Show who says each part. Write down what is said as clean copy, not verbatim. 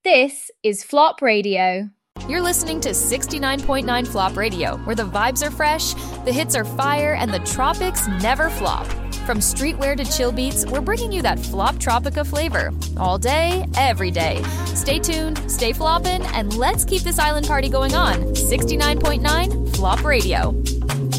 Speaker 1: This is Flop Radio.
Speaker 2: You're listening to 69.9 Flop Radio, where the vibes are fresh, the hits are fire, and the tropics never flop. From streetwear to chill beats, we're bringing you that Flop Tropica flavor. All day, every day. Stay tuned, stay floppin', and let's keep this island party going on. 69.9 Flop Radio.